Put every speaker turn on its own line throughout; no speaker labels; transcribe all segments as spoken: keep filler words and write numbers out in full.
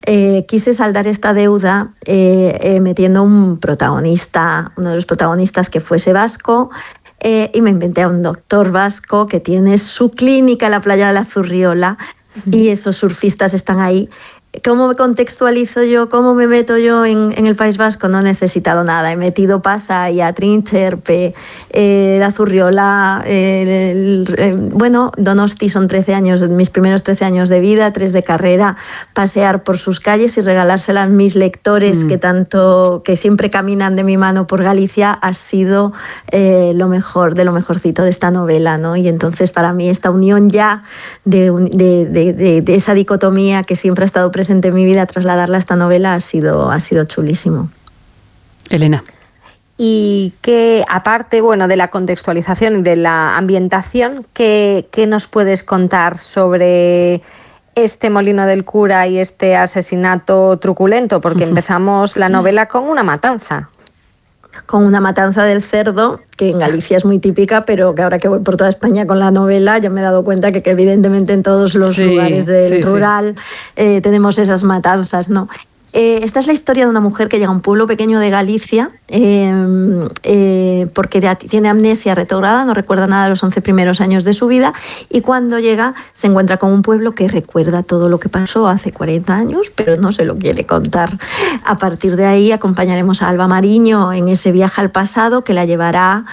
eh, quise saldar esta deuda eh, eh, metiendo un protagonista, uno de los protagonistas que fuese vasco, eh, y me inventé a un doctor vasco que tiene su clínica en la playa de la Zurriola, uh-huh. y esos surfistas están ahí. ¿Cómo me contextualizo yo? ¿Cómo me meto yo en, en el País Vasco? No he necesitado nada. He metido Pasaya, Trincherpe, eh, la Zurriola, eh, el, el, bueno, Donosti son trece años, mis primeros trece años de vida, tres de carrera, pasear por sus calles y regalárselas a mis lectores mm. que tanto, que siempre caminan de mi mano por Galicia, ha sido eh, lo mejor, de lo mejorcito de esta novela, ¿no? Y entonces para mí esta unión ya de, de, de, de, de esa dicotomía que siempre ha estado presente presente en mi vida, trasladarla a esta novela ha sido, ha sido chulísimo.
Elena.
Y que, aparte, bueno, de la contextualización y de la ambientación, ¿qué, qué nos puedes contar sobre este Molino del Cura y este asesinato truculento? Porque empezamos la novela con una matanza.
Con una matanza del cerdo, que en Galicia es muy típica, pero que ahora que voy por toda España con la novela ya me he dado cuenta que, que evidentemente en todos los sí, lugares del sí, rural sí. Eh, tenemos esas matanzas, ¿no? Eh, esta es la historia de una mujer que llega a un pueblo pequeño de Galicia eh, eh, porque tiene amnesia retrograda, no recuerda nada de los once primeros años de su vida, y cuando llega se encuentra con un pueblo que recuerda todo lo que pasó hace cuarenta años, pero no se lo quiere contar. A partir de ahí acompañaremos a Alba Mariño en ese viaje al pasado que la llevará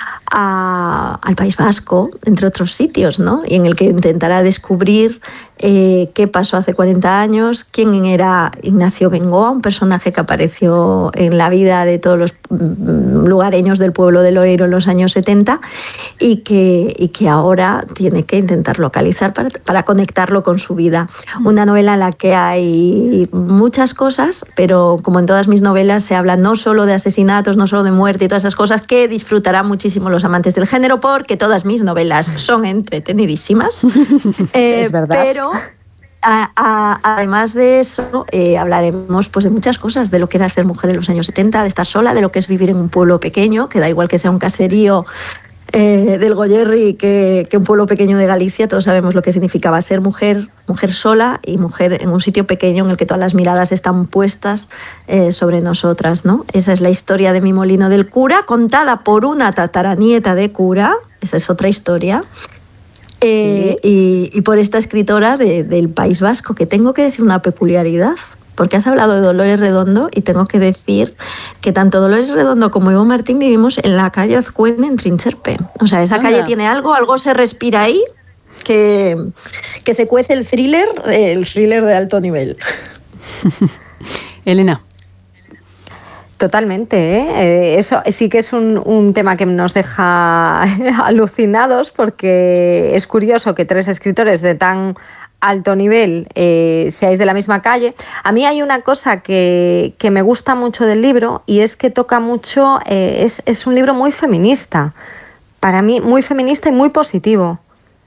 a, al País Vasco, entre otros sitios, ¿no? Y en el que intentará descubrir eh, qué pasó hace cuarenta años, quién era Ignacio Bengoa, un personaje que apareció en la vida de todos los lugareños del pueblo de Loeiro en los años setenta y que, y que ahora tiene que intentar localizar para, para conectarlo con su vida. Una novela en la que hay muchas cosas, pero como en todas mis novelas se habla no solo de asesinatos, no solo de muerte y todas esas cosas que disfrutarán muchísimo los amantes del género, porque todas mis novelas son entretenidísimas. eh, es verdad. Pero a, a, además de eso, eh, hablaremos pues, de muchas cosas, de lo que era ser mujer en los años setenta, de estar sola, de lo que es vivir en un pueblo pequeño, que da igual que sea un caserío eh, del Goyerri que, que un pueblo pequeño de Galicia. Todos sabemos lo que significaba ser mujer, mujer sola y mujer en un sitio pequeño en el que todas las miradas están puestas eh, sobre nosotras, ¿no? Esa es la historia de Mi Molino del Cura, contada por una tataranieta de cura. Esa es otra historia. Eh, sí. y, y por esta escritora de, del País Vasco, que tengo que decir una peculiaridad, porque has hablado de Dolores Redondo y tengo que decir que tanto Dolores Redondo como Ivo Martín vivimos en la calle Azcuen en Trincherpe. O sea, esa Anda. calle tiene algo, algo se respira ahí, que, que se cuece el thriller, el thriller de alto nivel.
Elena.
Totalmente, ¿eh? Eso sí que es un, un tema que nos deja alucinados, porque es curioso que tres escritores de tan alto nivel eh, seáis de la misma calle. A mí hay una cosa que, que me gusta mucho del libro, y es que toca mucho, eh, es, es un libro muy feminista, para mí muy feminista y muy positivo.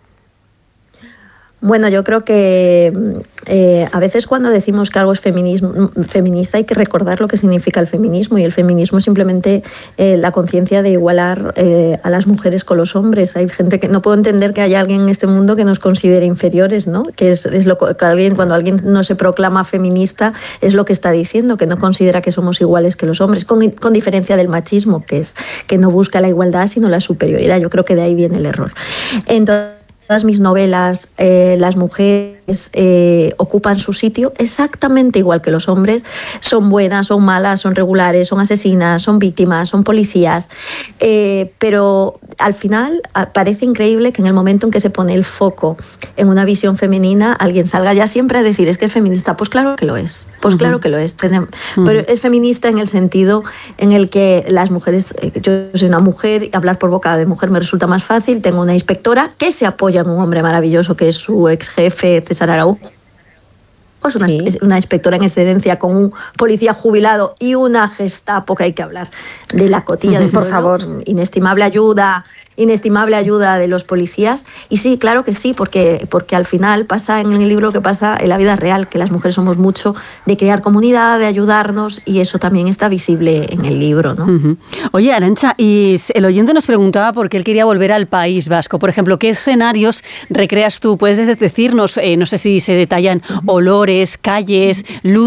Bueno, yo creo que eh, a veces cuando decimos que algo es feminismo, feminista hay que recordar lo que significa el feminismo, y el feminismo es simplemente eh, la conciencia de igualar eh, a las mujeres con los hombres. Hay gente que no puedo entender que haya alguien en este mundo que nos considere inferiores, ¿no? Que es, es lo que alguien, cuando alguien no se proclama feminista, es lo que está diciendo, que no considera que somos iguales que los hombres, con, con diferencia del machismo, que es que no busca la igualdad sino la superioridad. Yo creo que de ahí viene el error. Entonces, todas mis novelas, eh, las mujeres eh, ocupan su sitio exactamente igual que los hombres. Son buenas, son malas, son regulares, son asesinas, son víctimas, son policías. Eh, pero al final parece increíble que en el momento en que se pone el foco en una visión femenina, alguien salga ya siempre a decir, es que es feminista. Pues claro que lo es, pues uh-huh. claro que lo es. Tenemos, uh-huh. Pero es feminista en el sentido en el que las mujeres, yo soy una mujer, hablar por boca de mujer me resulta más fácil. Tengo una inspectora que se apoya en un hombre maravilloso que es su ex jefe César Araujo. Es una, sí. una inspectora en excedencia con un policía jubilado y una Gestapo, que hay que hablar de la cotilla del
por
pueblo.
favor.
Inestimable ayuda inestimable ayuda de los policías. Y sí, claro que sí, porque, porque al final pasa en el libro que pasa en la vida real, que las mujeres somos mucho de crear comunidad, de ayudarnos, y eso también está visible en el libro, ¿no?
Uh-huh. Oye, Arantxa, y el oyente nos preguntaba por qué él quería volver al País Vasco. Por ejemplo, ¿qué escenarios recreas tú? ¿Puedes decirnos, eh, no sé si se detallan olores, calles, luz?